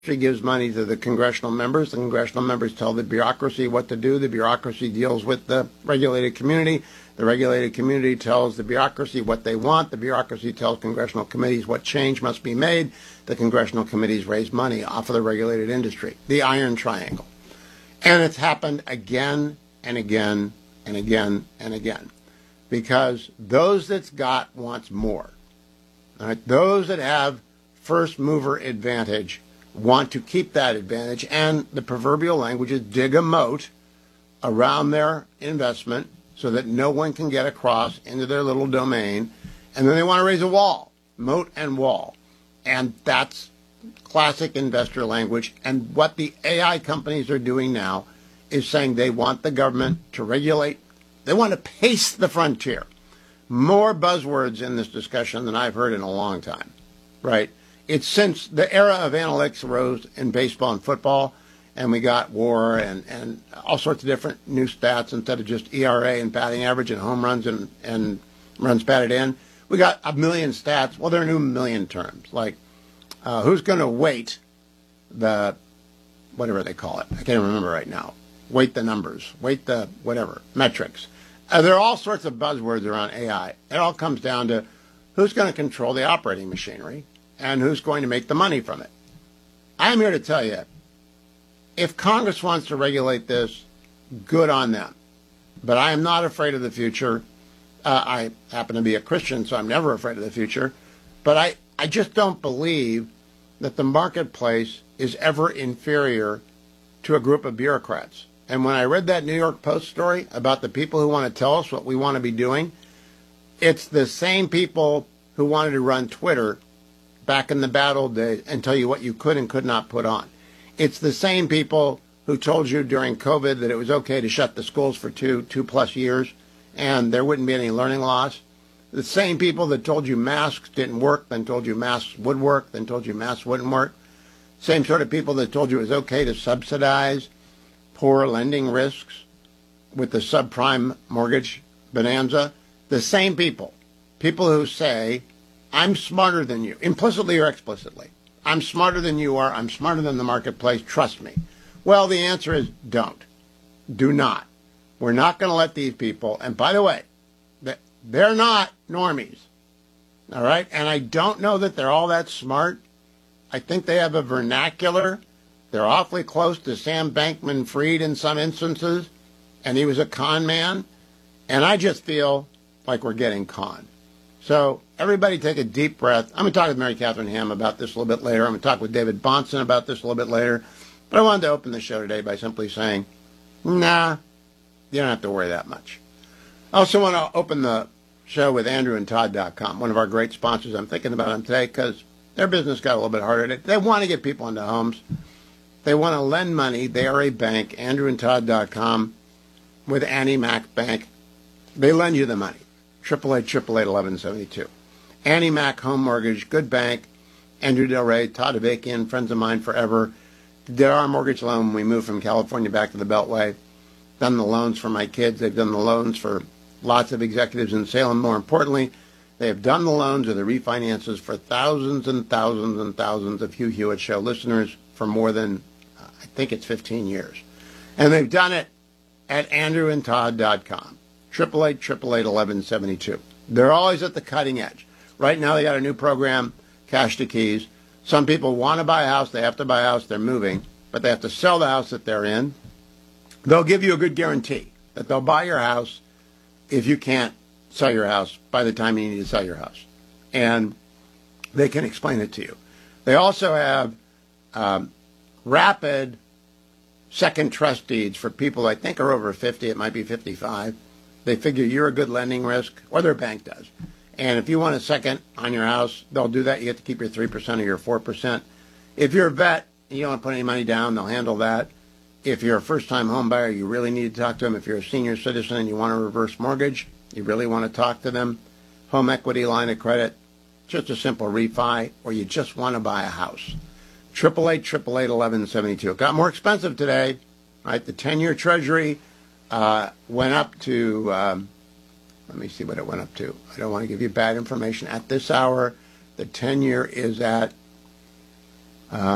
gives money to the congressional members. The congressional members tell the bureaucracy what to do. The bureaucracy deals with the regulated community. The regulated community tells the bureaucracy what they want. The bureaucracy tells congressional committees what change must be made. The congressional committees raise money off of the regulated industry. The iron triangle. And it's happened again and again and again and again. Because those that's got wants more. All right? Those that have first mover advantage want to keep that advantage, and the proverbial language is dig a moat around their investment so that no one can get across into their little domain, and then they want to raise a wall, moat and wall. And that's classic investor language. And what the AI companies are doing now is saying they want the government to regulate. They want to pace the frontier. More buzzwords in this discussion than I've heard in a long time, right? It's since the era of analytics arose in baseball and football, and we got WAR and all sorts of different new stats instead of just ERA and batting average and home runs and runs batted in. We got a million stats. Well, there are new million terms, like who's going to weight the, whatever they call it. I can't remember right now. Weight the numbers, weight the whatever, metrics. There are all sorts of buzzwords around AI. It all comes down to who's going to control the operating machinery and who's going to make the money from it. I'm here to tell you, if Congress wants to regulate this, good on them. But I am not afraid of the future. I happen to be a Christian, so I'm never afraid of the future. But I just don't believe that the marketplace is ever inferior to a group of bureaucrats. And when I read that New York Post story about the people who want to tell us what we want to be doing, it's the same people who wanted to run Twitter back in the bad old days and tell you what you could and could not put on. It's the same people who told you during COVID that it was okay to shut the schools for two plus years and there wouldn't be any learning loss. The same people that told you masks didn't work, then told you masks would work, then told you masks wouldn't work. Same sort of people that told you it was okay to subsidize poor lending risks with the subprime mortgage bonanza. The same people who say, I'm smarter than you, implicitly or explicitly. I'm smarter than you are. I'm smarter than the marketplace. Trust me. Well, the answer is don't. Do not. We're not going to let these people, and by the way, they're not normies. All right? And I don't know that they're all that smart. I think they have a vernacular. They're awfully close to Sam Bankman-Fried in some instances, and he was a con man. And I just feel like we're getting conned. So everybody take a deep breath. I'm going to talk with Mary Catherine Ham about this a little bit later. I'm going to talk with David Bahnsen about this a little bit later. But I wanted to open the show today by simply saying, nah, you don't have to worry that much. I also want to open the show with AndrewandTodd.com, one of our great sponsors. I'm thinking about them today because their business got a little bit harder. They want to get people into homes. They want to lend money. They are a bank, AndrewandTodd.com, with Annie Mac Bank. They lend you the money. 888-888-1172. Annie Mac Home Mortgage, good bank. Andrew Del Rey, Todd Avakian, friends of mine forever. Did our mortgage loan when we moved from California back to the Beltway. Done the loans for my kids. They've done the loans for lots of executives in Salem. More importantly, they have done the loans or the refinances for thousands and thousands and thousands of Hugh Hewitt Show listeners for more than, I think it's 15 years. And they've done it at AndrewandTodd.com. 888-888-1172. They're always at the cutting edge. Right now they got a new program, Cash to Keys. Some people want to buy a house. They have to buy a house. They're moving. But they have to sell the house that they're in. They'll give you a good guarantee that they'll buy your house if you can't sell your house by the time you need to sell your house. And they can explain it to you. They also have rapid second trust deeds for people I think are over 50. It might be 55. They figure you're a good lending risk, or their bank does. And if you want a second on your house, they'll do that. You get to keep your 3% or your 4%. If you're a vet and you don't want to put any money down, they'll handle that. If you're a first-time home buyer, you really need to talk to them. If you're a senior citizen and you want a reverse mortgage, you really want to talk to them. Home equity line of credit, just a simple refi, or you just want to buy a house. 888-888-1172. It got more expensive today, right? The 10-year Treasury went up to, let me see what it went up to. I don't want to give you bad information. At this hour, the 10-year is at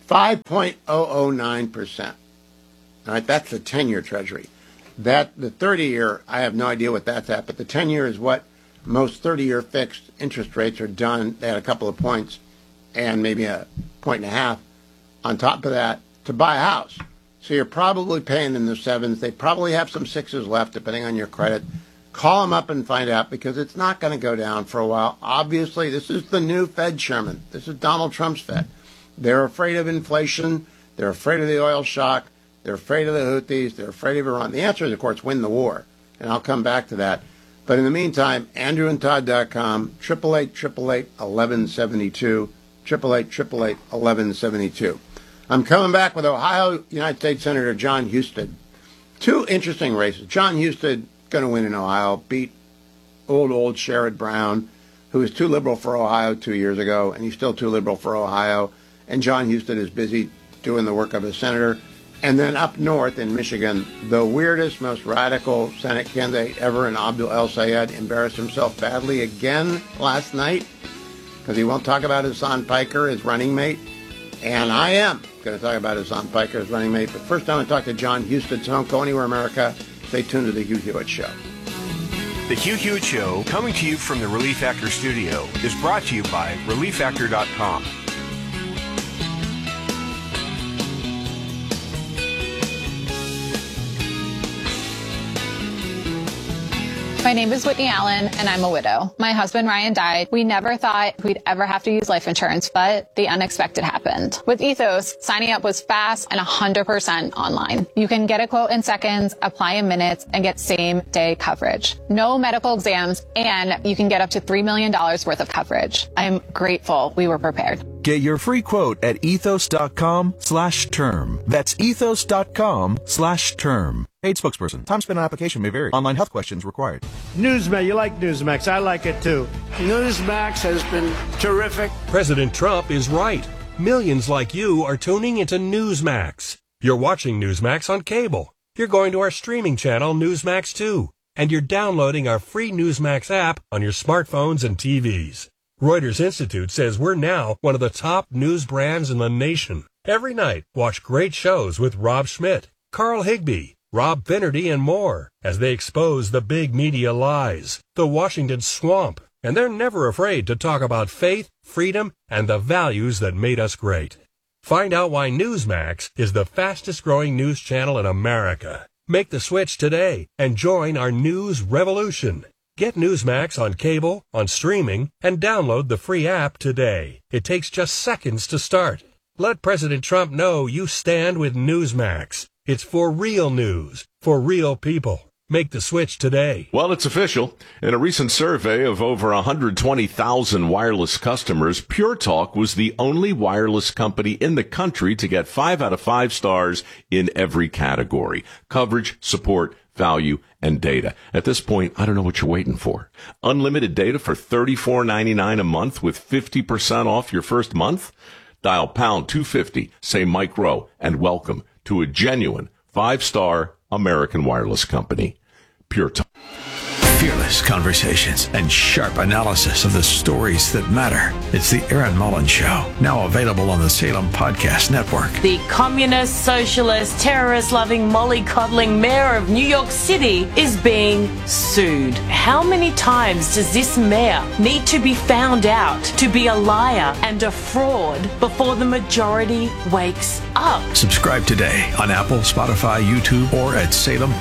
5.009%. All right, that's the 10-year Treasury. The 30-year, I have no idea what that's at, but the 10-year is what most 30-year fixed interest rates are done. They had a couple of points and maybe a point and a half on top of that to buy a house. So you're probably paying in the 7s. They probably have some 6s left, depending on your credit. Call them up and find out, because it's not going to go down for a while. Obviously, this is the new Fed chairman. This is Donald Trump's Fed. They're afraid of inflation. They're afraid of the oil shock. They're afraid of the Houthis. They're afraid of Iran. The answer is, of course, win the war. And I'll come back to that. But in the meantime, AndrewandTodd.com, 888-1172, 888-1172. I'm coming back with Ohio United States Senator Jon Husted. Two interesting races. Jon Husted going to win in Ohio, beat old Sherrod Brown, who was too liberal for Ohio 2 years ago, and he's still too liberal for Ohio. And Jon Husted is busy doing the work of a senator. And then up north in Michigan, the weirdest, most radical Senate candidate ever, in Abdul El Sayed, embarrassed himself badly again last night because he won't talk about Hasan Piker, his running mate. And I am going to talk about Hasan Piker, his running mate. But first, I want to talk to Jon Husted. So don't go anywhere, America. Stay tuned to The Hugh Hewitt Show. The Hugh Hewitt Show, coming to you from the Relief Factor studio, is brought to you by ReliefFactor.com. My name is Whitney Allen, and I'm a widow. My husband, Ryan, died. We never thought we'd ever have to use life insurance, but the unexpected happened. With Ethos, signing up was fast and 100% online. You can get a quote in seconds, apply in minutes, and get same-day coverage. No medical exams, and you can get up to $3 million worth of coverage. I'm grateful we were prepared. Get your free quote at ethos.com/term. That's ethos.com/term. Paid spokesperson. Time spent on application may vary. Online health questions required. Newsmax, you like Newsmax. I like it too. Newsmax has been terrific. President Trump is right. Millions like you are tuning into Newsmax. You're watching Newsmax on cable. You're going to our streaming channel, Newsmax 2. And you're downloading our free Newsmax app on your smartphones and TVs. Reuters Institute says we're now one of the top news brands in the nation. Every night, watch great shows with Rob Schmidt, Carl Higbie, Rob Finnerty, and more as they expose the big media lies, the Washington swamp, and they're never afraid to talk about faith, freedom, and the values that made us great. Find out why Newsmax is the fastest growing news channel in America. Make the switch today and join our news revolution. Get Newsmax on cable, on streaming, and download the free app today. It takes just seconds to start. Let President Trump know you stand with Newsmax. It's for real news, for real people. Make the switch today. Well, it's official. In a recent survey of over 120,000 wireless customers, Pure Talk was the only wireless company in the country to get 5 out of 5 stars in every category: coverage, support, value, and data. At this point, I don't know what you're waiting for. Unlimited data for $34.99 a month with 50% off your first month? Dial pound 250, say Mike Rowe, and welcome to a genuine 5-star American wireless company. Pure Talk. Fearless conversations and sharp analysis of the stories that matter. It's the Aaron Mullins Show, now available on the Salem Podcast Network. The communist, socialist, terrorist-loving, mollycoddling mayor of New York City is being sued. How many times does this mayor need to be found out to be a liar and a fraud before the majority wakes up? Subscribe today on Apple, Spotify, YouTube, or at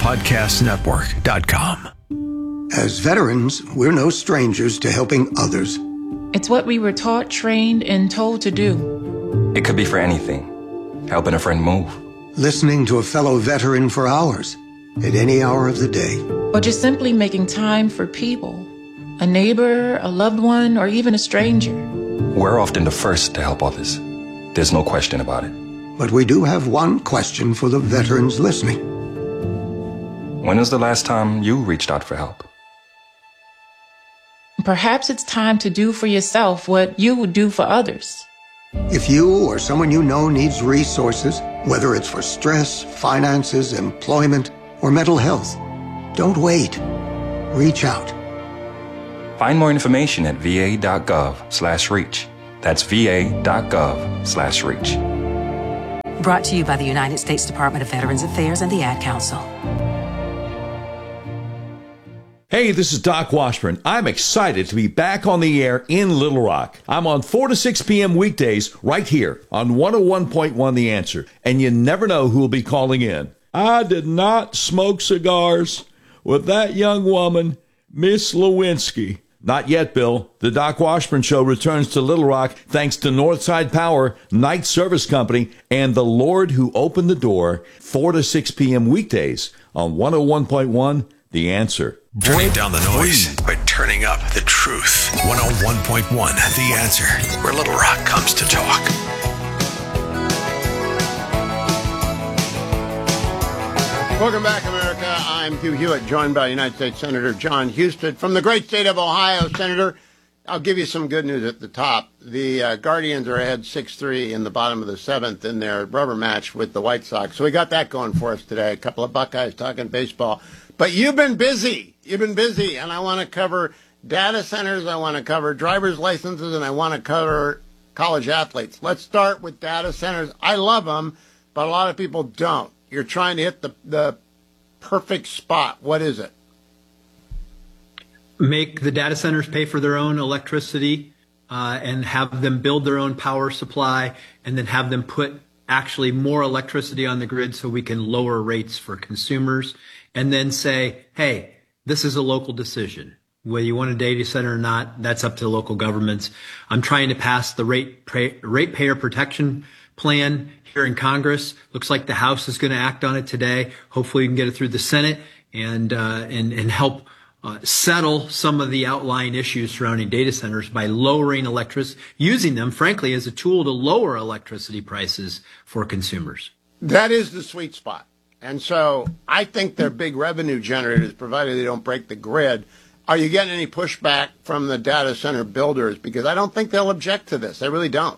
SalemPodcastNetwork.com. As veterans, we're no strangers to helping others. It's what we were taught, trained, and told to do. It could be for anything. Helping a friend move. Listening to a fellow veteran for hours, at any hour of the day. Or just simply making time for people. A neighbor, a loved one, or even a stranger. We're often the first to help others. There's no question about it. But we do have one question for the veterans listening. When was the last time you reached out for help? Perhaps it's time to do for yourself what you would do for others. If you or someone you know needs resources, whether it's for stress, finances, employment, or mental health, don't wait. Reach out. Find more information at va.gov/reach. That's va.gov/reach. Brought to you by the United States Department of Veterans Affairs and the Ad Council. Hey, this is Doc Washburn. I'm excited to be back on the air in Little Rock. I'm on 4 to 6 p.m. weekdays right here on 101.1 The Answer. And you never know who will be calling in. I did not smoke cigars with that young woman, Miss Lewinsky. Not yet, Bill. The Doc Washburn Show returns to Little Rock thanks to Northside Power, Night Service Company, and the Lord who opened the door, 4 to 6 p.m. weekdays on 101.1 The Answer. Turning down the noise by turning up the truth. 101.1 The Answer, where Little Rock comes to talk. Welcome back, America. I'm Hugh Hewitt, joined by United States Senator John Husted from the great state of Ohio. Senator, I'll give you some good news at the top. The Guardians are ahead 6-3 in the bottom of the seventh in their rubber match with the White Sox. So we got that going for us today. A couple of Buckeyes talking baseball. But you've been busy. You've been busy, and I want to cover data centers, I want to cover driver's licenses, and I want to cover college athletes. Let's start with data centers. I love them, but a lot of people don't. You're trying to hit the perfect spot. What is it? Make the data centers pay for their own electricity and have them build their own power supply, and then have them put actually more electricity on the grid so we can lower rates for consumers, and then say, hey, this is a local decision. Whether you want a data center or not, that's up to local governments. I'm trying to pass the ratepayer protection plan here in Congress. Looks like the House is going to act on it today. Hopefully we can get it through the Senate and help settle some of the outlying issues surrounding data centers by lowering electricity, using them, frankly, as a tool to lower electricity prices for consumers. That is the sweet spot. And so I think they're big revenue generators, provided they don't break the grid. Are you getting any pushback from the data center builders? Because I don't think they'll object to this. I really don't.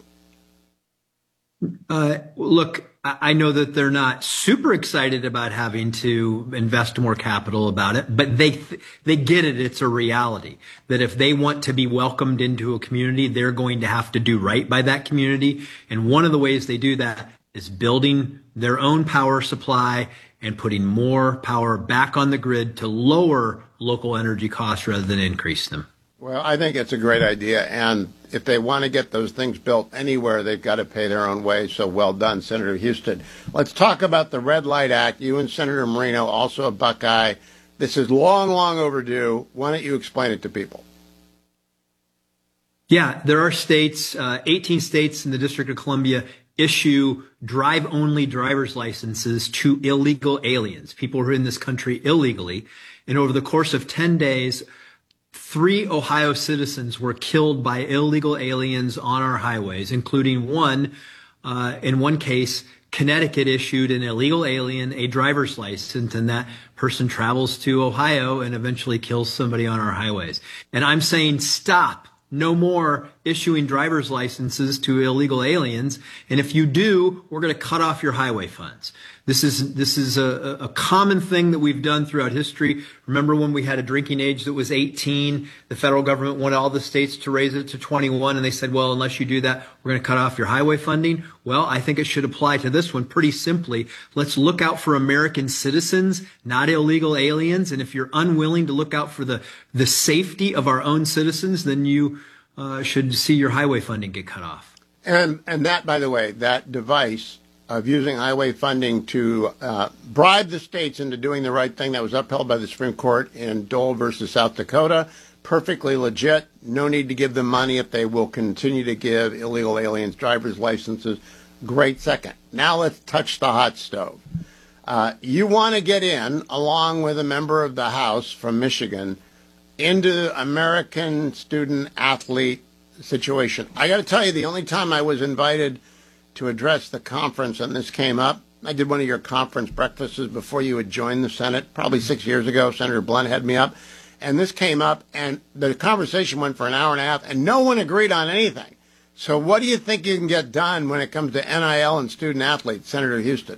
Look, I know that they're not super excited about having to invest more capital about it, but they get it. It's a reality that if they want to be welcomed into a community, they're going to have to do right by that community. And one of the ways they do that is building their own power supply and putting more power back on the grid to lower local energy costs rather than increase them. Well, I think it's a great idea. And if they want to get those things built anywhere, they've got to pay their own way. So well done, Senator Husted. Let's talk about the Red Light Act. You and Senator Moreno, also a Buckeye. This is long, long overdue. Why don't you explain it to people? Yeah, there are states, 18 states in the District of Columbia issue drive-only driver's licenses to illegal aliens, people who are in this country illegally. And over the course of 10 days, 3 Ohio citizens were killed by illegal aliens on our highways, including one, in one case, Connecticut issued an illegal alien a driver's license, and that person travels to Ohio and eventually kills somebody on our highways. And I'm saying stop. No more issuing driver's licenses to illegal aliens. And if you do, we're going to cut off your highway funds. This is a common thing that we've done throughout history. Remember when we had a drinking age that was 18, the federal government wanted all the states to raise it to 21, and they said, well, unless you do that, we're going to cut off your highway funding. Well, I think it should apply to this one pretty simply. Let's look out for American citizens, not illegal aliens. And if you're unwilling to look out for the safety of our own citizens, then you should see your highway funding get cut off. And that, by the way, that device of using highway funding to bribe the states into doing the right thing that was upheld by the Supreme Court in Dole versus South Dakota, perfectly legit. No need to give them money if they will continue to give illegal aliens driver's licenses. Great second. Now let's touch the hot stove. You want to get in, along with a member of the House from Michigan, into American student athlete situation. I got to tell you, the only time I was invited to address the conference and this came up, I did one of your conference breakfasts before you had joined the Senate, probably 6 years ago. Senator Blunt had me up, and this came up, and the conversation went for an hour and a half, and no one agreed on anything. So what do you think you can get done when it comes to NIL and student athletes, Senator Husted?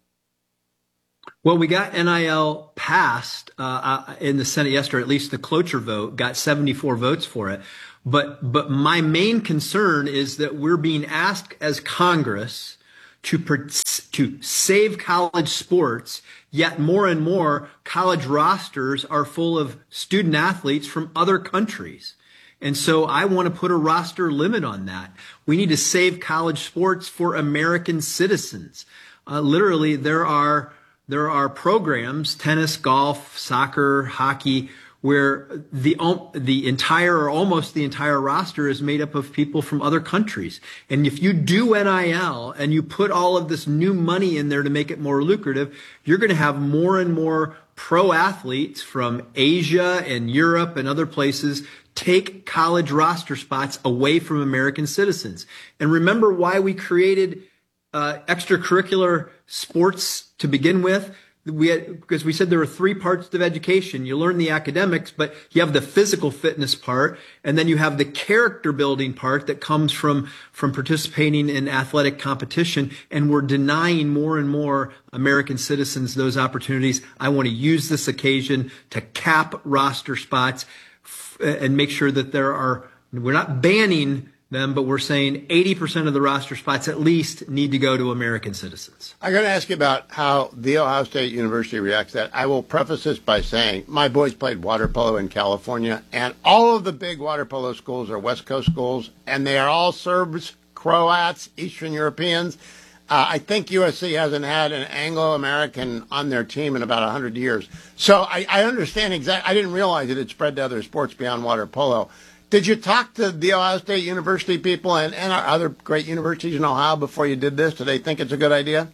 Well, we got NIL passed in the Senate yesterday, at least the cloture vote, got 74 votes for it. But my main concern is that we're being asked as Congress to to save college sports, yet more and more college rosters are full of student athletes from other countries. And so I want to put a roster limit on that. We need to save college sports for American citizens. Literally, there are programs, tennis, golf, soccer, hockey, where the entire or almost the entire roster is made up of people from other countries. And if you do NIL and you put all of this new money in there to make it more lucrative, you're going to have more and more pro athletes from Asia and Europe and other places take college roster spots away from American citizens. And remember why we created extracurricular sports to begin with? Because we said there were 3 parts of education. You learn the academics, but you have the physical fitness part, and then you have the character building part that comes from participating in athletic competition. And we're denying more and more American citizens those opportunities. I want to use this occasion to cap roster spots and make sure that we're not banning them, but we're saying 80% of the roster spots at least need to go to American citizens. I'm going to ask you about how the Ohio State University reacts to that. I will preface this by saying my boys played water polo in California, and all of the big water polo schools are West Coast schools, and they are all Serbs, Croats, Eastern Europeans. I think USC hasn't had an Anglo-American on their team in about 100 years. So I understand exactly. I didn't realize it had spread to other sports beyond water polo. Did you talk to the Ohio State University people and our other great universities in Ohio before you did this? Do they think it's a good idea?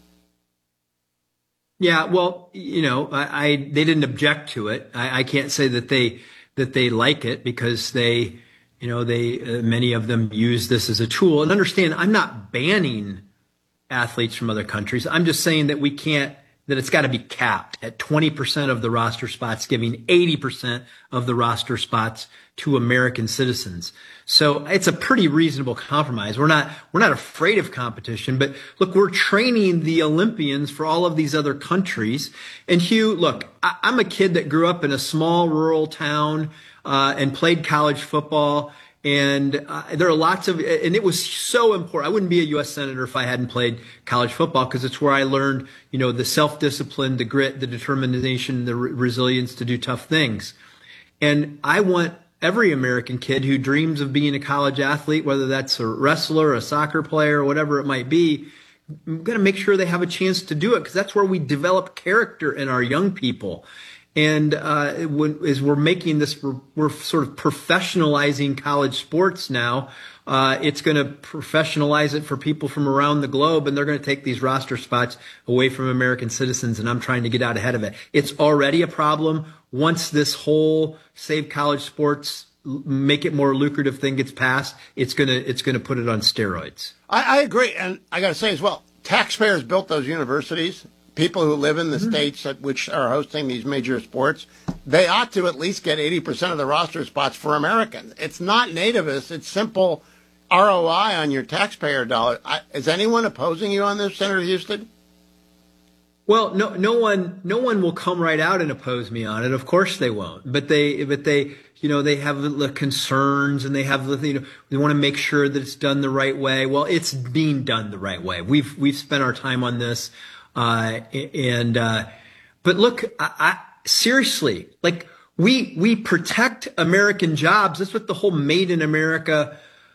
Yeah, well, they didn't object to it. I can't say that they like it because they many of them use this as a tool. And understand, I'm not banning athletes from other countries. I'm just saying that that it's got to be capped at 20% of the roster spots, giving 80% of the roster spots to American citizens. So it's a pretty reasonable compromise. We're not afraid of competition, but look, we're training the Olympians for all of these other countries. And Hugh, look, I'm a kid that grew up in a small rural town, and played college football. And there are lots of, and it was so important. I wouldn't be a U.S. Senator if I hadn't played college football, because it's where I learned, the self-discipline, the grit, the determination, the resilience to do tough things. And I want every American kid who dreams of being a college athlete, whether that's a wrestler, a soccer player, or whatever it might be, I'm going to make sure they have a chance to do it, because that's where we develop character in our young people. And as we're making this, we're sort of professionalizing college sports now. It's going to professionalize it for people from around the globe, and they're going to take these roster spots away from American citizens, and I'm trying to get out ahead of it. It's already a problem. Once this whole Save College Sports, make it more lucrative thing gets passed, it's going to put it on steroids. I agree, and I got to say as well, taxpayers built those universities. People who live in the states which are hosting these major sports, they ought to at least get 80% of the roster spots for Americans. It's not nativist. It's simple ROI on your taxpayer dollar. Is anyone opposing you on this, Senator Husted? Well, no one will come right out and oppose me on it. Of course they won't. But they they have the concerns, and they have they want to make sure that it's done the right way. Well, it's being done the right way. We've spent our time on this. But look, I seriously, like we protect American jobs. That's what the whole Made in America,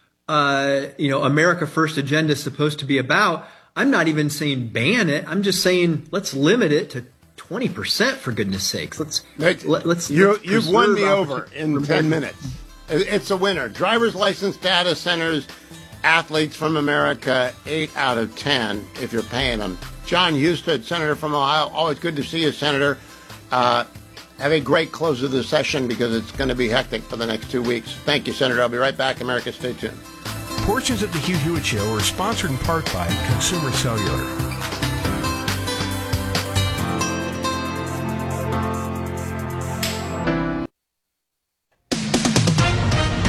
America First agenda is supposed to be about. I'm not even saying ban it. I'm just saying let's limit it to 20%, for goodness sakes. You've won me over in 10 minutes. It's a winner. Driver's license data centers, athletes from America, 8 out of 10 if you're paying them. Jon Husted, Senator from Ohio. Always good to see you, Senator. Have a great close of the session, because it's going to be hectic for the next 2 weeks. Thank you, Senator. I'll be right back. America, stay tuned. Portions of the Hugh Hewitt Show are sponsored in part by Consumer Cellular.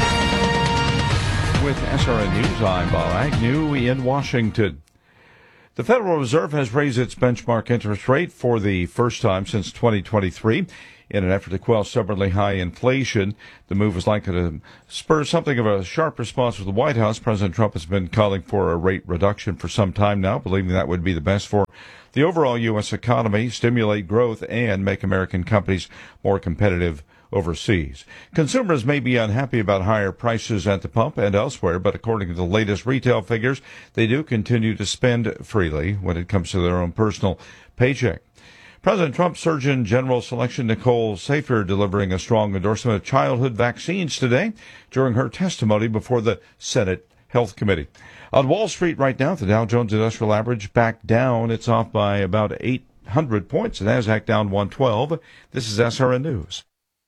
With SRN News, I'm Bob Agnew in Washington. The Federal Reserve has raised its benchmark interest rate for the first time since 2023 in an effort to quell stubbornly high inflation. The move is likely to spur something of a sharp response from the White House. President Trump has been calling for a rate reduction for some time now, believing that would be the best for the overall U.S. economy, stimulate growth, and make American companies more competitive overseas. Consumers may be unhappy about higher prices at the pump and elsewhere, but according to the latest retail figures, they do continue to spend freely when it comes to their own personal paycheck. President Trump's Surgeon General selection Nicole Safer delivering a strong endorsement of childhood vaccines today during her testimony before the Senate Health Committee. On Wall Street right now, the Dow Jones Industrial Average back down. It's off by about 800 points. The Nasdaq down 112. This is SRN News.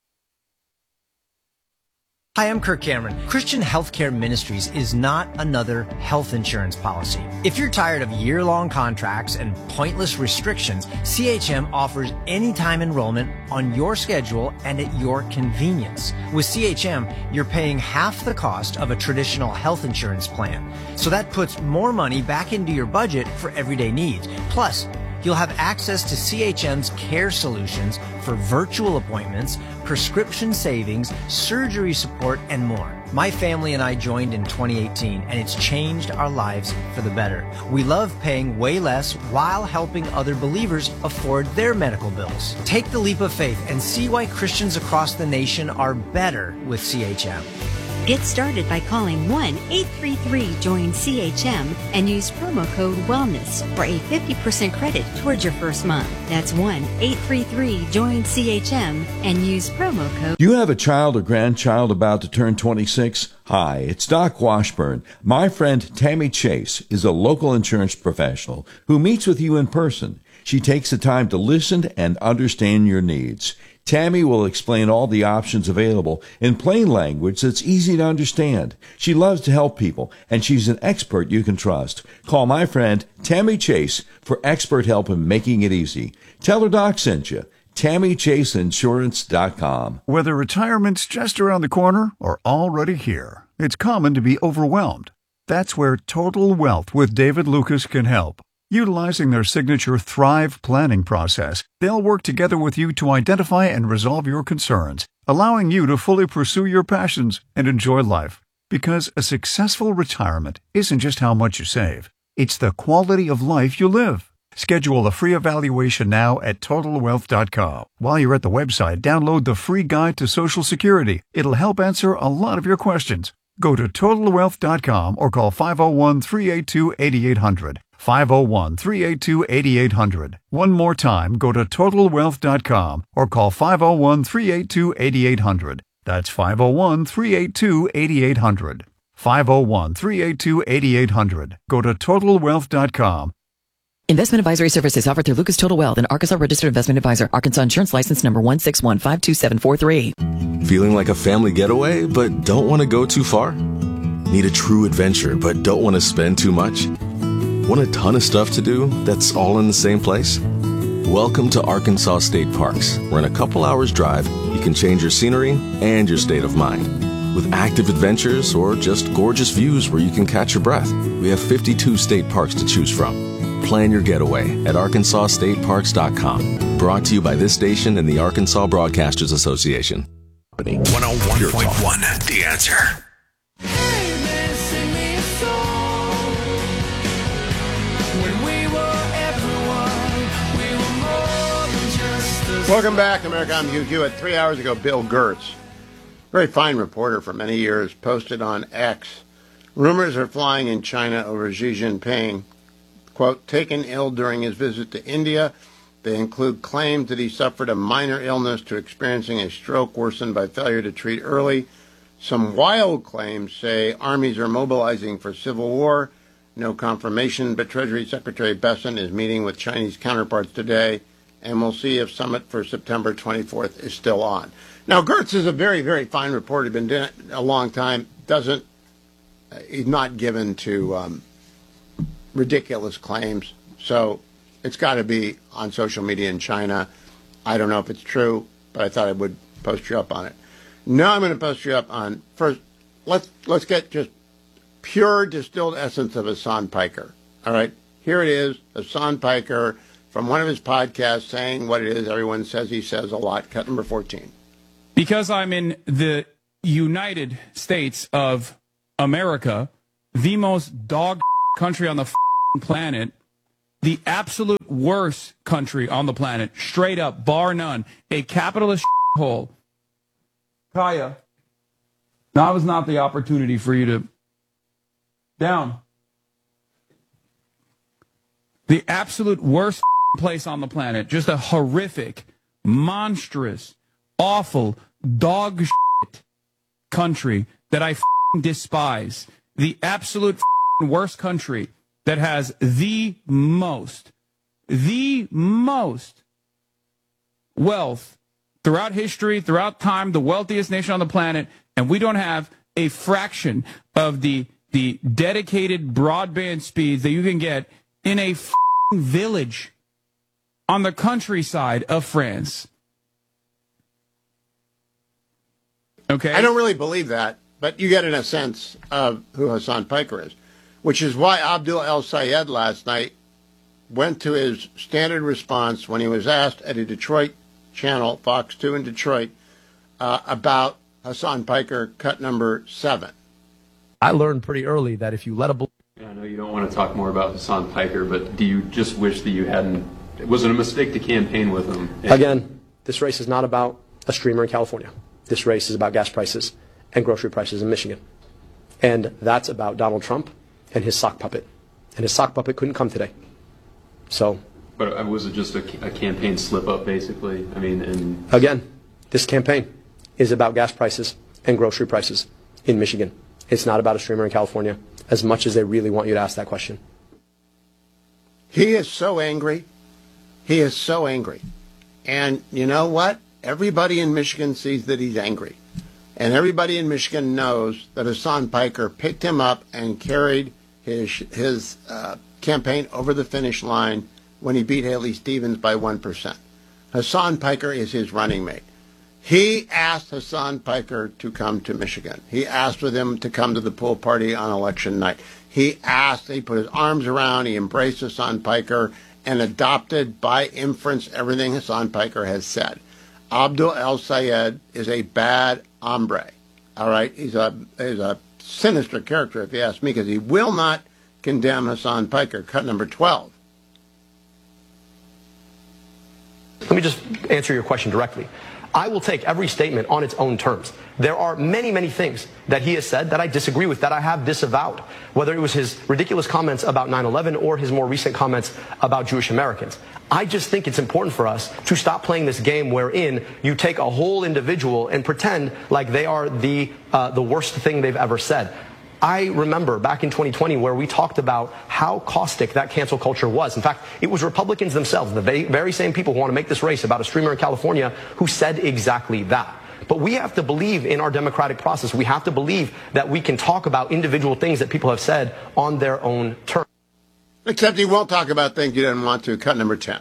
Hi, I'm Kirk Cameron. Christian Healthcare Ministries is not another health insurance policy. If you're tired of year-long contracts and pointless restrictions, CHM offers anytime enrollment on your schedule and at your convenience. With CHM, you're paying half the cost of a traditional health insurance plan. So that puts more money back into your budget for everyday needs. Plus, you'll have access to CHM's care solutions for virtual appointments, prescription savings, surgery support, and more. My family and I joined in 2018, and it's changed our lives for the better. We love paying way less while helping other believers afford their medical bills. Take the leap of faith and see why Christians across the nation are better with CHM. Get started by calling 1-833-JOIN-CHM and use promo code WELLNESS for a 50% credit towards your first month. That's 1-833-JOIN-CHM and use promo code. Do you have a child or grandchild about to turn 26? Hi, it's Doc Washburn. My friend Tammy Chase is a local insurance professional who meets with you in person. She takes the time to listen and understand your needs. Tammy will explain all the options available in plain language that's easy to understand. She loves to help people, and she's an expert you can trust. Call my friend Tammy Chase for expert help in making it easy. Tell her Doc sent you. TammyChaseInsurance.com. Whether retirement's just around the corner or already here, it's common to be overwhelmed. That's where Total Wealth with David Lucas can help. Utilizing their signature Thrive planning process, they'll work together with you to identify and resolve your concerns, allowing you to fully pursue your passions and enjoy life. Because a successful retirement isn't just how much you save, it's the quality of life you live. Schedule a free evaluation now at TotalWealth.com. While you're at the website, download the free guide to Social Security. It'll help answer a lot of your questions. Go to TotalWealth.com or call 501-382-8800. 501-382-8800. One more time, go to TotalWealth.com or call 501-382-8800. That's 501-382-8800. 501-382-8800. Go to TotalWealth.com. Investment advisory services offered through Lucas Total Wealth, an Arkansas registered investment advisor. Arkansas insurance license number 161527443. Feeling like a family getaway, but don't want to go too far? Need a true adventure, but don't want to spend too much? Want a ton of stuff to do that's all in the same place? Welcome to Arkansas State Parks, where in a couple hours drive, you can change your scenery and your state of mind. With active adventures or just gorgeous views where you can catch your breath, we have 52 state parks to choose from. Plan your getaway at ArkansasStateParks.com. Brought to you by this station and the Arkansas Broadcasters Association. 101.1 The Answer. Welcome back, America. I'm Hugh Hewitt. 3 hours ago, Bill Gertz, very fine reporter for many years, posted on X. Rumors are flying in China over Xi Jinping, quote, taken ill during his visit to India. They include claims that he suffered a minor illness to experiencing a stroke worsened by failure to treat early. Some wild claims say armies are mobilizing for civil war. No confirmation, but Treasury Secretary Bessent is meeting with Chinese counterparts today, and we'll see if summit for September 24th is still on. Now, Gertz is a very, very fine reporter. He's been doing it a long time. He's not given to ridiculous claims. So it's got to be on social media in China. I don't know if it's true, but I thought I would post you up on it. Now I'm going to post you up on, first, let's get just pure distilled essence of Hassan Piker. All right? Here it is, Hassan Piker from one of his podcasts saying what it is everyone says he says a lot. Cut number 14. Because I'm in the United States of America, the most dog country on the planet, the absolute worst country on the planet, straight up, bar none, a capitalist hole. Kaya, now is not the opportunity for you to... Down. The absolute worst place on the planet, just a horrific, monstrous, awful, dog shit country that I despise. The absolute worst country that has the most wealth throughout history, throughout time, the wealthiest nation on the planet, and we don't have a fraction of the dedicated broadband speeds that you can get in a village on the countryside of France. Okay? I don't really believe that, but you get in a sense of who Hassan Piker is, which is why Abdul El Sayed last night went to his standard response when he was asked at a Detroit channel, Fox 2 in Detroit, about Hassan Piker, cut number 7. I learned pretty early that if you let a... I know you don't want to talk more about Hassan Piker, but do you just wish that you hadn't... Was it a mistake to campaign with him? Again, this race is not about a streamer in California. This race is about gas prices and grocery prices in Michigan. And that's about Donald Trump and his sock puppet. And his sock puppet couldn't come today. So... But was it just a campaign slip-up, basically? I mean, and... Again, this campaign is about gas prices and grocery prices in Michigan. It's not about a streamer in California, as much as they really want you to ask that question. He is so angry. He is so angry. And you know what? Everybody in Michigan sees that he's angry. And everybody in Michigan knows that Hassan Piker picked him up and carried his campaign over the finish line when he beat Haley Stevens by 1%. Hassan Piker is his running mate. He asked Hassan Piker to come to Michigan. He asked with him to come to the pool party on election night. He put his arms around, he embraced Hassan Piker and adopted by inference everything Hassan Piker has said. Abdul El Sayed is a bad hombre. All right? He's a sinister character, if you ask me, because he will not condemn Hassan Piker. Cut number 12. Let me just answer your question directly. I will take every statement on its own terms. There are many, many things that he has said that I disagree with, that I have disavowed, whether it was his ridiculous comments about 9/11 or his more recent comments about Jewish Americans. I just think it's important for us to stop playing this game wherein you take a whole individual and pretend like they are the worst thing they've ever said. I remember back in 2020 where we talked about how caustic that cancel culture was. In fact, it was Republicans themselves, the very same people who want to make this race about a streamer in California, who said exactly that. But we have to believe in our democratic process. We have to believe that we can talk about individual things that people have said on their own terms. Except he won't talk about things he doesn't want to. Cut number 10.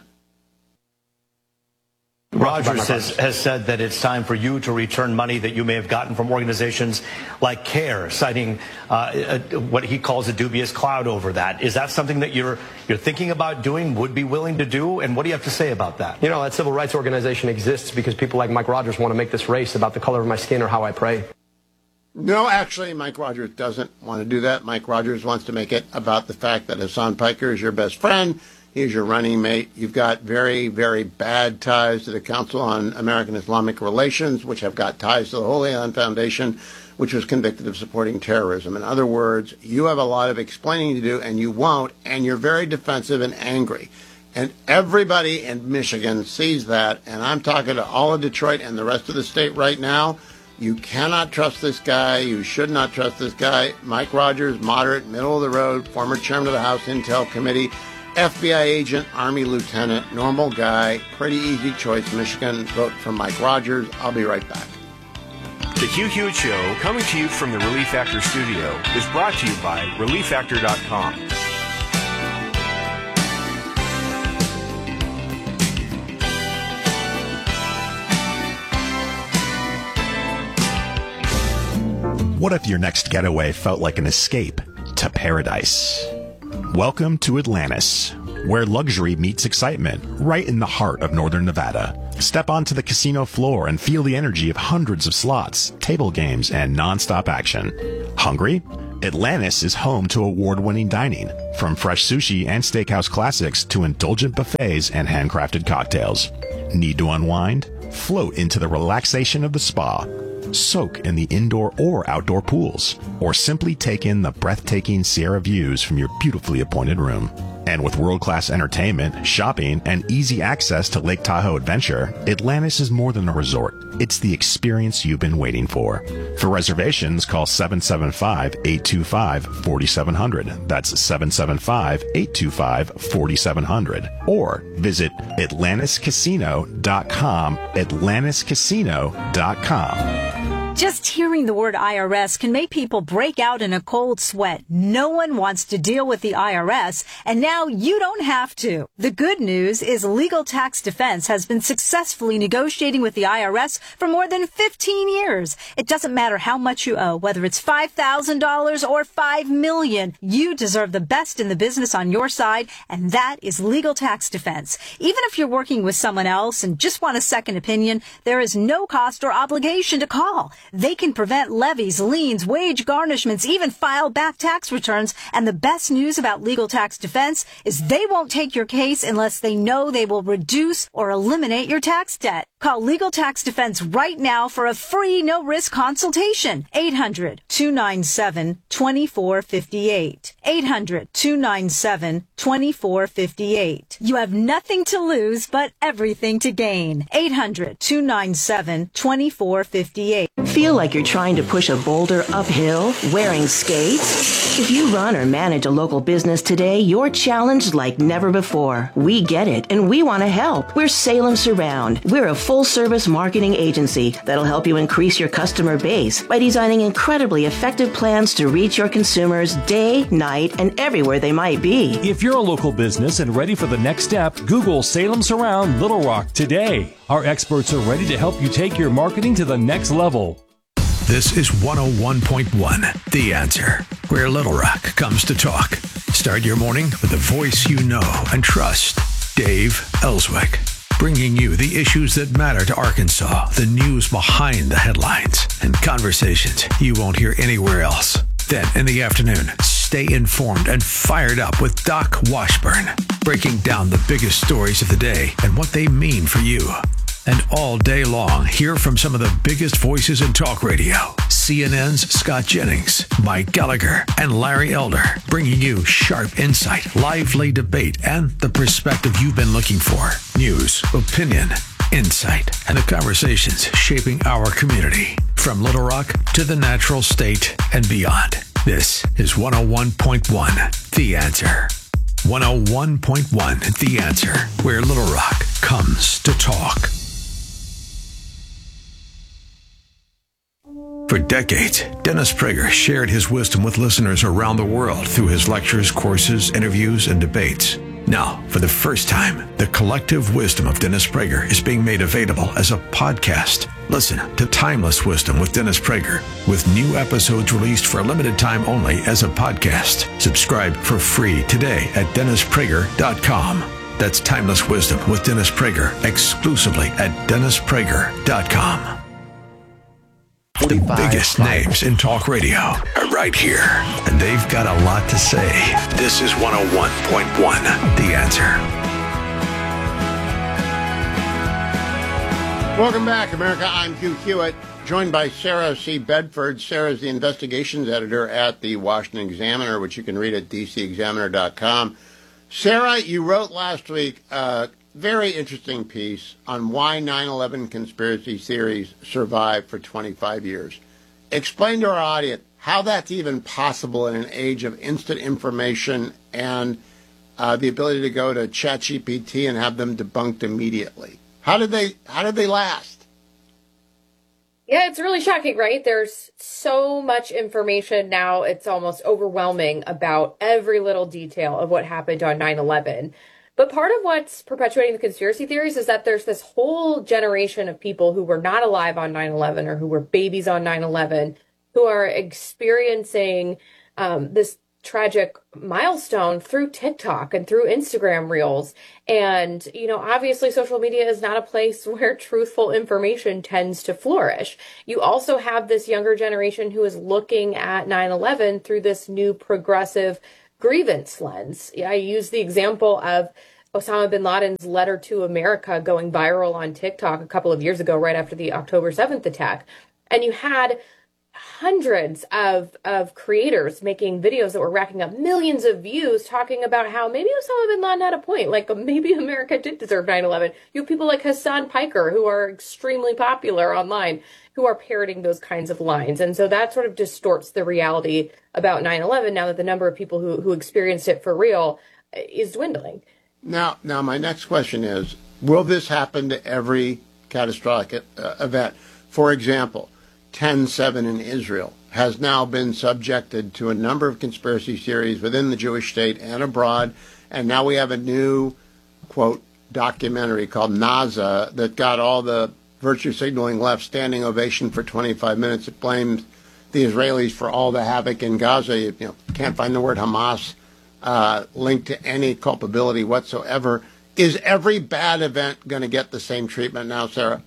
Rogers has said that it's time for you to return money that you may have gotten from organizations like CARE, citing what he calls a dubious cloud over that. Is that something that you're thinking about doing, would be willing to do? And what do you have to say about that? You know, that civil rights organization exists because people like Mike Rogers want to make this race about the color of my skin or how I pray. No, actually, Mike Rogers doesn't want to do that. Mike Rogers wants to make it about the fact that Hassan Piker is your best friend. He's your running mate. You've got very, very bad ties to the Council on American Islamic Relations, which have got ties to the Holy Land Foundation, which was convicted of supporting terrorism. In other words, you have a lot of explaining to do, and you won't, and you're very defensive and angry. And everybody in Michigan sees that, and I'm talking to all of Detroit and the rest of the state right now. You cannot trust this guy. You should not trust this guy. Mike Rogers, moderate, middle of the road, former chairman of the House Intel Committee, FBI agent, Army lieutenant, normal guy, pretty easy choice, Michigan. Vote for Mike Rogers. I'll be right back. The Hugh Hewitt Show, coming to you from the Relief Factor studio, is brought to you by ReliefFactor.com. What if your next getaway felt like an escape to paradise? Welcome to Atlantis, where luxury meets excitement, right in the heart of northern Nevada. Step onto the casino floor and feel the energy of hundreds of slots, table games, and non-stop action. Hungry? Atlantis is home to award-winning dining, from fresh sushi and steakhouse classics to indulgent buffets and handcrafted cocktails. Need to unwind? Float into the relaxation of the spa. Soak in the indoor or outdoor pools, or simply take in the breathtaking Sierra views from your beautifully appointed room. And with world-class entertainment, shopping, and easy access to Lake Tahoe Adventure, Atlantis is more than a resort. It's the experience you've been waiting for. For reservations, call 775-825-4700. That's 775-825-4700. Or visit AtlantisCasino.com, AtlantisCasino.com. Just hearing the word IRS can make people break out in a cold sweat. No one wants to deal with the IRS, and now you don't have to. The good news is Legal Tax Defense has been successfully negotiating with the IRS for more than 15 years. It doesn't matter how much you owe, whether it's $5,000 or $5 million. You deserve the best in the business on your side, and that is Legal Tax Defense. Even if you're working with someone else and just want a second opinion, there is no cost or obligation to call. They can prevent levies, liens, wage garnishments, even file back tax returns. And the best news about Legal Tax Defense is they won't take your case unless they know they will reduce or eliminate your tax debt. Call Legal Tax Defense right now for a free no-risk consultation. 800-297-2458. 800-297-2458. You have nothing to lose but everything to gain. 800-297-2458. Feel like you're trying to push a boulder uphill wearing skates? If you run or manage a local business today, you're challenged like never before. We get it, and we want to help. We're Salem Surround. We're a full-service marketing agency that'll help you increase your customer base by designing incredibly effective plans to reach your consumers day, night, and everywhere they might be. If you're a local business and ready for the next step, Google Salem Surround Little Rock today. Our experts are ready to help you take your marketing to the next level. This is 101.1 The Answer, where Little Rock comes to talk. Start your morning with a voice you know and trust. Dave Ellswick, bringing you the issues that matter to Arkansas, the news behind the headlines, and conversations you won't hear anywhere else. Then in the afternoon, stay informed and fired up with Doc Washburn, breaking down the biggest stories of the day and what they mean for you. And all day long, hear from some of the biggest voices in talk radio. CNN's Scott Jennings, Mike Gallagher, and Larry Elder, bringing you sharp insight, lively debate, and the perspective you've been looking for. News, opinion, insight, and the conversations shaping our community. From Little Rock to the natural state and beyond. This is 101.1 The Answer. 101.1 The Answer, where Little Rock comes to talk. For decades, Dennis Prager shared his wisdom with listeners around the world through his lectures, courses, interviews, and debates. Now, for the first time, the collective wisdom of Dennis Prager is being made available as a podcast. Listen to Timeless Wisdom with Dennis Prager, with new episodes released for a limited time only as a podcast. Subscribe for free today at DennisPrager.com. That's Timeless Wisdom with Dennis Prager, exclusively at DennisPrager.com. The biggest names in talk radio are right here, and they've got a lot to say. This is 101.1 The Answer. Welcome back, America. I'm Hugh Hewitt, joined by Sarah C. Bedford. Sarah is the investigations editor at the Washington Examiner, which you can read at dcexaminer.com. Sarah, you wrote last week a very interesting piece on why 9/11 conspiracy theories survived for 25 years. Explain to our audience how that's even possible in an age of instant information and the ability to go to ChatGPT and have them debunked immediately. How did they last? Yeah, it's really shocking, right? There's so much information now, it's almost overwhelming about every little detail of what happened on 9/11. But part of what's perpetuating the conspiracy theories is that there's this whole generation of people who were not alive on 9/11 or who were babies on 9/11 who are experiencing this tragic milestone through TikTok and through Instagram Reels. And, obviously social media is not a place where truthful information tends to flourish. You also have this younger generation who is looking at 9/11 through this new progressive grievance lens. I use the example of Osama bin Laden's letter to America going viral on TikTok a couple of years ago, right after the October 7th attack. And you had hundreds of creators making videos that were racking up millions of views talking about how maybe Osama bin Laden had a point, like maybe America did deserve 9/11. You have people like Hassan Piker, who are extremely popular online, who are parroting those kinds of lines. And so that sort of distorts the reality about 9/11 now that the number of people who experienced it for real is dwindling. Now, my next question is, will this happen to every catastrophic event? For example, 10/7 in Israel has now been subjected to a number of conspiracy theories within the Jewish state and abroad, and now we have a new, quote, documentary called Naza that got all the virtue signaling left standing ovation for 25 minutes. It blames the Israelis for all the havoc in Gaza. You can't find the word Hamas linked to any culpability whatsoever. Is every bad event going to get the same treatment now, Sarah?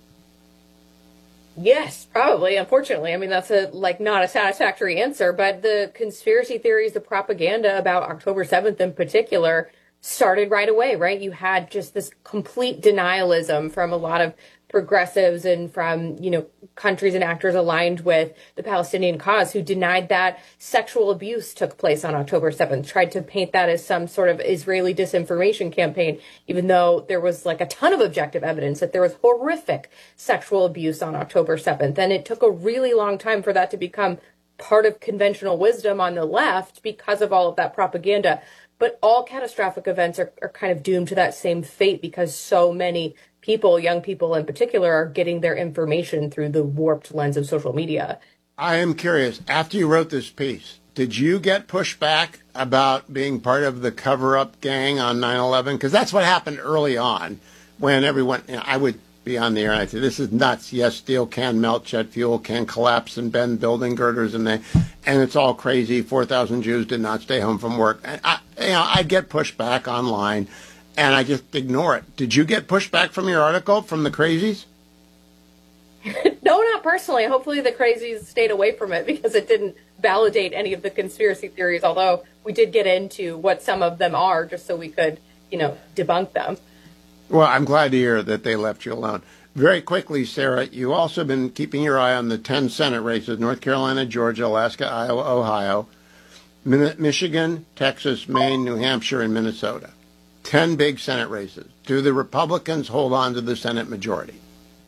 Yes, probably. Unfortunately, I mean, that's not a satisfactory answer, but the conspiracy theories, the propaganda about October 7th in particular started right away, right? You had just this complete denialism from a lot of progressives and from, countries and actors aligned with the Palestinian cause who denied that sexual abuse took place on October 7th, tried to paint that as some sort of Israeli disinformation campaign, even though there was a ton of objective evidence that there was horrific sexual abuse on October 7th. And it took a really long time for that to become part of conventional wisdom on the left because of all of that propaganda. But all catastrophic events are kind of doomed to that same fate because so many people, young people in particular, are getting their information through the warped lens of social media. I am curious, after you wrote this piece, did you get pushback about being part of the cover-up gang on 9/11? Because that's what happened early on when everyone, I would be on the air and I'd say, this is nuts. Yes, steel can melt, jet fuel can collapse and bend building girders, and it's all crazy. 4,000 Jews did not stay home from work. And I'd get pushback online, and I just ignore it. Did you get pushback from your article from the crazies? No, not personally. Hopefully the crazies stayed away from it because it didn't validate any of the conspiracy theories, although we did get into what some of them are just so we could, debunk them. Well, I'm glad to hear that they left you alone. Very quickly, Sarah, you also been keeping your eye on the 10 Senate races, North Carolina, Georgia, Alaska, Iowa, Ohio, Michigan, Texas, Maine, New Hampshire, and Minnesota. 10 big Senate races. Do the Republicans hold on to the Senate majority?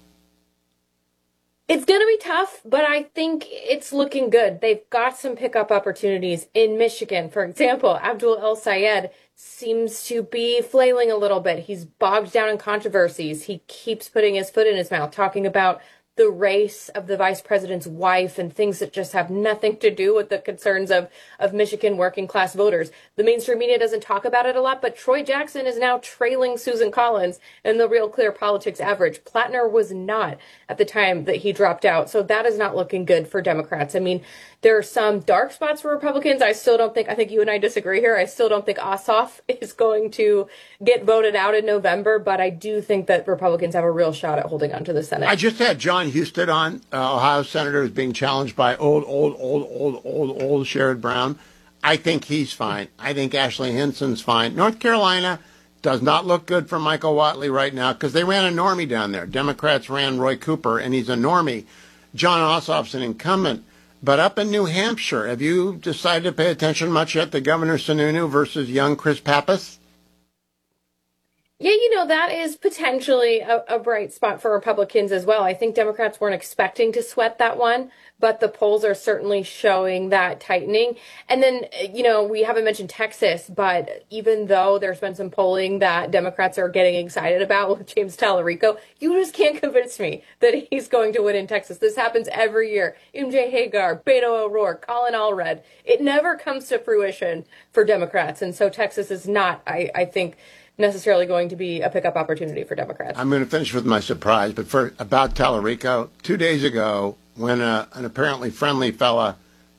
It's going to be tough, but I think it's looking good. They've got some pickup opportunities in Michigan. For example, Abdul El-Sayed seems to be flailing a little bit. He's bogged down in controversies. He keeps putting his foot in his mouth, talking about the race of the vice president's wife and things that just have nothing to do with the concerns of Michigan working class voters. The mainstream media doesn't talk about it a lot, but Troy Jackson is now trailing Susan Collins in the Real Clear Politics average. Plattner was not at the time that he dropped out. So that is not looking good for Democrats. I mean, there are some dark spots for Republicans. I think you and I disagree here. I still don't think Ossoff is going to get voted out in November, but I do think that Republicans have a real shot at holding on to the Senate. I just had John Husted on, Ohio senator, who's being challenged by old Sherrod Brown. I think he's fine. I think Ashley Hinson's fine. North Carolina does not look good for Michael Whatley right now because they ran a normie down there. Democrats ran Roy Cooper, and he's a normie. John Ossoff's an incumbent. But up in New Hampshire, have you decided to pay attention much yet to Governor Sununu versus young Chris Pappas? Yeah, that is potentially a bright spot for Republicans as well. I think Democrats weren't expecting to sweat that one, but the polls are certainly showing that tightening. And then, we haven't mentioned Texas, but even though there's been some polling that Democrats are getting excited about with James Tallarico, you just can't convince me that he's going to win in Texas. This happens every year. MJ Hagar, Beto O'Rourke, Colin Allred. It never comes to fruition for Democrats. And so Texas is not, I think, necessarily going to be a pickup opportunity for Democrats. I'm going to finish with my surprise, but about Tallarico, 2 days ago, when an apparently friendly fella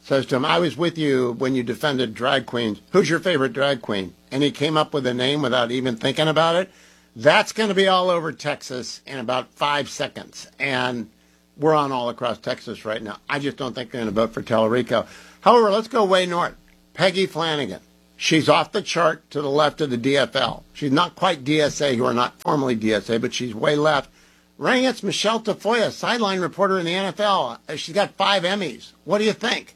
says to him, I was with you when you defended drag queens. Who's your favorite drag queen? And he came up with a name without even thinking about it. That's going to be all over Texas in about 5 seconds. And we're on all across Texas right now. I just don't think they're going to vote for Tellerico. However, let's go way north. Peggy Flanagan. She's off the chart to the left of the DFL. She's not quite DSA, who are not formally DSA, but she's way left. Running against Michelle Tafoya, sideline reporter in the NFL. She's got 5 Emmys. What do you think?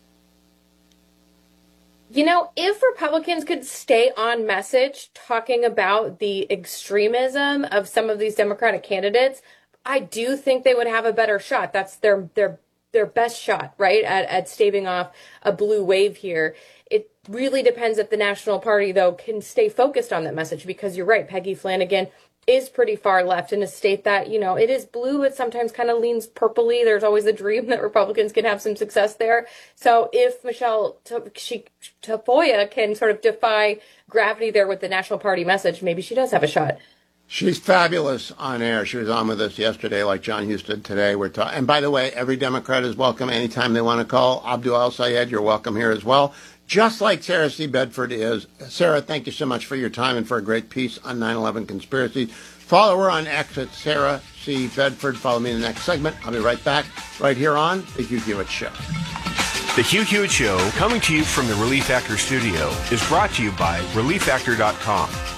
You know, if Republicans could stay on message talking about the extremism of some of these Democratic candidates, I do think they would have a better shot. That's their best shot, right, at staving off a blue wave here. It really depends if the National Party, though, can stay focused on that message, because you're right, Peggy Flanagan is pretty far left in a state that, you know, it is blue, but sometimes kind of leans purpley. There's always a dream that Republicans can have some success there. So if Michelle Tafoya can sort of defy gravity there with the National Party message, maybe she does have a shot. She's fabulous on air. She was on with us yesterday, like John Huston today. And by the way, every Democrat is welcome anytime they want to call. Abdul El-Sayed, you're welcome here as well, just like Sarah C. Bedford is. Sarah, thank you so much for your time and for a great piece on 9/11 conspiracy. Follow her on X at Sarah C. Bedford. Follow me in the next segment. I'll be right back right here on The Hugh Hewitt Show. The Hugh Hewitt Show, coming to you from the Relief Factor studio, is brought to you by ReliefFactor.com.